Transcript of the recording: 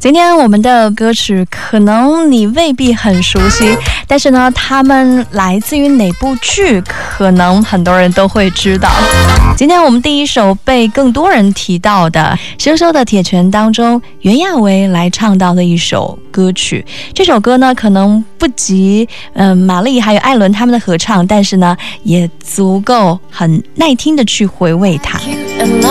今天我们的歌曲可能你未必很熟悉，但是呢，他们来自于哪部剧，可能很多人都会知道。今天我们第一首被更多人提到的《羞羞的铁拳》当中，袁娅维来唱到的一首歌曲。这首歌呢，可能不及玛丽还有艾伦他们的合唱，但是呢，也足够很耐听的去回味它。